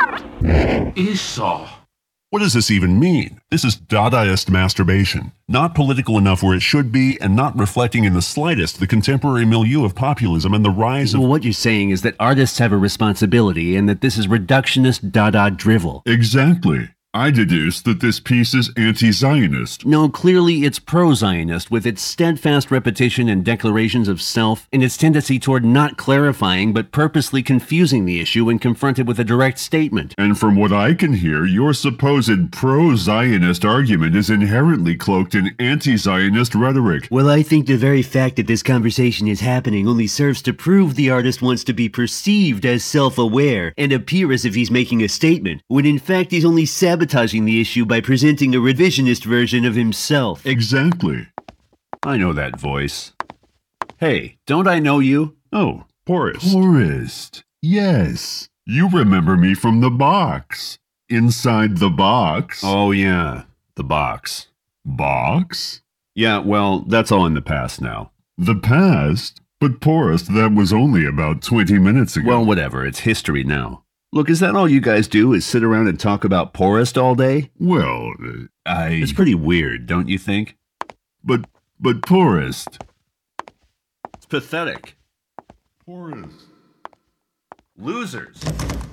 Esau. What does this even mean? This is Dadaist masturbation. Not political enough where it should be, and not reflecting in the slightest the contemporary milieu of populism and the rise of... Well, what you're saying is that artists have a responsibility and that this is reductionist Dada drivel. Exactly. I deduce that this piece is anti-Zionist. No, clearly it's pro-Zionist, with its steadfast repetition and declarations of self, and its tendency toward not clarifying but purposely confusing the issue when confronted with a direct statement. And from what I can hear, your supposed pro-Zionist argument is inherently cloaked in anti-Zionist rhetoric. Well, I think the very fact that this conversation is happening only serves to prove the artist wants to be perceived as self-aware and appear as if he's making a statement, when in fact he's only sabotaging the issue by presenting a revisionist version of himself. Exactly. I know that voice. Hey, don't I know you? Oh, Porist. Porist. Yes. You remember me from the box. Inside the box. Oh, yeah. The box. Box? Yeah, well, that's all in the past now. The past? But Porist, that was only about 20 minutes ago. Well, whatever. It's history now. Look, is that all you guys do, is sit around and talk about Porist all day? Well, It's pretty weird, don't you think? But Porist. It's pathetic. Porist. Losers.